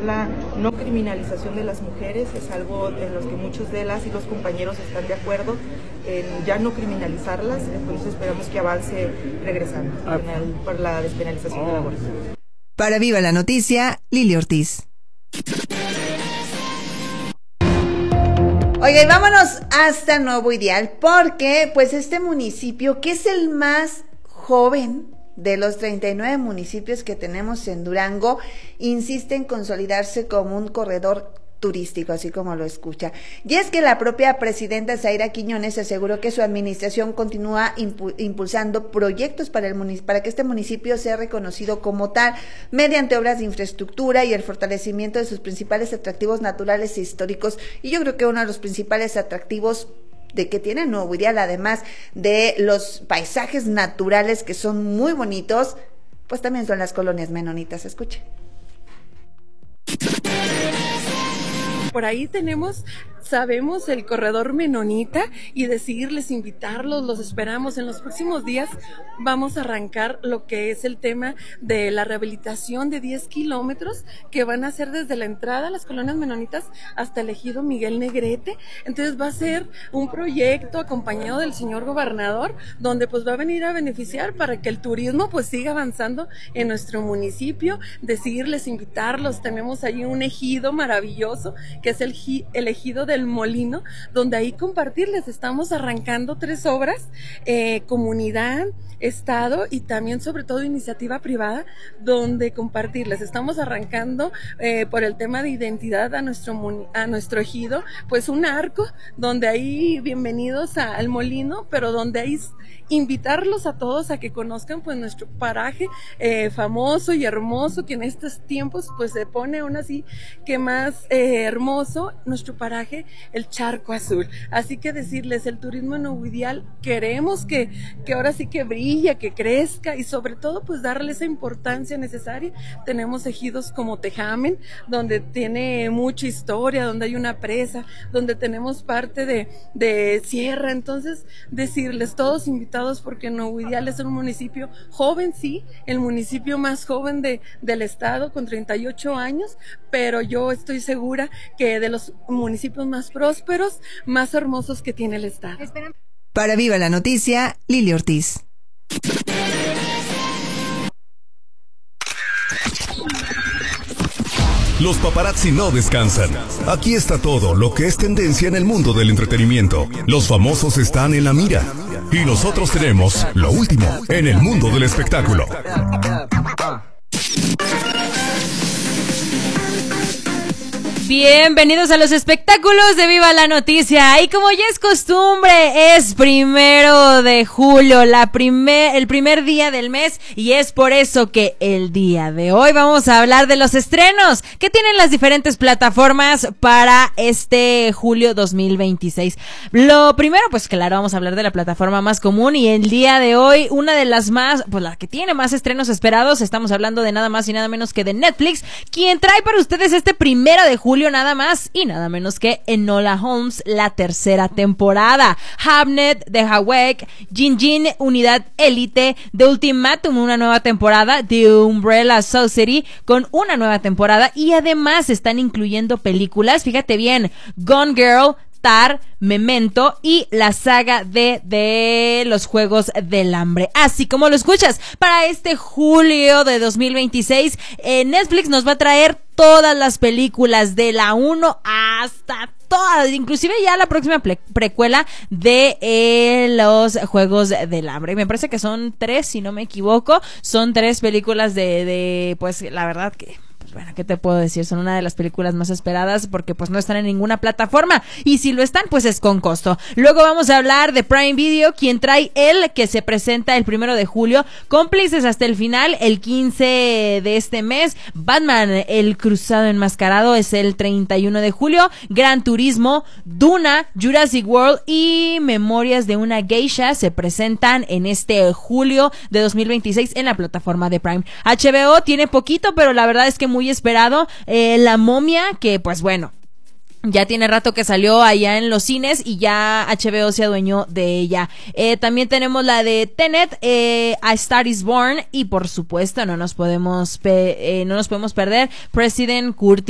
la no criminalización de las mujeres, es algo en los que muchos de las y los compañeros están de acuerdo en ya no criminalizarlas, entonces esperamos que avance regresando por la despenalización del aborto. Para Viva la Noticia, Lili Ortiz. Oiga, y vámonos hasta Nuevo Ideal, porque pues este municipio, que es el más joven de los 39 municipios que tenemos en Durango, insiste en consolidarse como un corredor turístico, así como lo escucha. Y es que la propia presidenta Zaira Quiñones aseguró que su administración continúa impulsando proyectos para que este municipio sea reconocido como tal, mediante obras de infraestructura y el fortalecimiento de sus principales atractivos naturales e históricos. Y yo creo que uno de los principales atractivos de que tiene Nuevo Ideal, además de los paisajes naturales que son muy bonitos, pues también son las colonias menonitas. Escuche. Por ahí sabemos el corredor menonita y decidirles invitarlos, los esperamos. En los próximos días vamos a arrancar lo que es el tema de la rehabilitación de 10 kilómetros que van a ser desde la entrada a las colonias menonitas hasta el ejido Miguel Negrete. Entonces va a ser un proyecto acompañado del señor gobernador, donde pues va a venir a beneficiar para que el turismo pues siga avanzando en nuestro municipio. Decidirles invitarlos, tenemos ahí un ejido maravilloso que es el ejido del Molino, donde ahí compartirles, estamos arrancando 3 obras, comunidad, Estado y también sobre todo iniciativa privada, donde compartirles. Estamos arrancando por el tema de identidad a nuestro ejido, pues un arco donde ahí bienvenidos al Molino, pero donde ahí invitarlos a todos a que conozcan pues nuestro paraje famoso y hermoso, que en estos tiempos pues se pone aún así que más hermoso nuestro paraje, el Charco Azul. Así que decirles, el turismo en Nuevo Ideal queremos que ahora sí que brille, que crezca y sobre todo pues darle esa importancia necesaria. Tenemos ejidos como Tejamen, donde tiene mucha historia, donde hay una presa, donde tenemos parte de sierra. Entonces decirles, todos invitados, porque Nuevo Ideal es un municipio joven, sí, el municipio más joven del estado con 38 años, pero yo estoy segura que de los municipios más prósperos, más hermosos que tiene el estado. Para Viva la Noticia, Lili Ortiz. Los paparazzi no descansan. Aquí está todo lo que es tendencia en el mundo del entretenimiento. Los famosos están en la mira. Y nosotros tenemos lo último en el mundo del espectáculo. Bienvenidos a los espectáculos de Viva la Noticia. Y como ya es costumbre, es 1 de julio, el primer día del mes, y es por eso que el día de hoy vamos a hablar de los estrenos que tienen las diferentes plataformas para este julio 2026. Lo primero, pues claro, vamos a hablar de la plataforma más común, y el día de hoy una de las más, pues la que tiene más estrenos esperados, estamos hablando de nada más y nada menos que de Netflix, quien trae para ustedes este 1 de julio nada más y nada menos que Enola Holmes, la 3ª temporada, Hamnet, The Hawk, Jin Unidad Élite, The Ultimatum, una nueva temporada, The Umbrella Society con una nueva temporada, y además están incluyendo películas, fíjate bien, Gone Girl, Tar, Memento y la saga de los Juegos del Hambre. Así como lo escuchas, para este julio de 2026, Netflix nos va a traer todas las películas de la 1 hasta todas, inclusive ya la próxima precuela de los Juegos del Hambre. Me parece que son 3, si no me equivoco, son 3 películas de pues la verdad que... Bueno, ¿qué te puedo decir? Son una de las películas más esperadas porque pues no están en ninguna plataforma, y si lo están, pues es con costo. Luego vamos a hablar de Prime Video, quien trae que se presenta el 1 de julio, cómplices hasta el final, el 15 de este mes. Batman, el cruzado enmascarado, es el 31 de julio. Gran Turismo, Duna, Jurassic World y Memorias de una Geisha se presentan en este julio de 2026 en la plataforma de Prime. HBO tiene poquito, pero la verdad es que muy esperado, La Momia, que pues bueno, ya tiene rato que salió allá en los cines y ya HBO se adueñó de ella. También tenemos la de Tenet, A Star is Born, y por supuesto no nos podemos perder President Curtis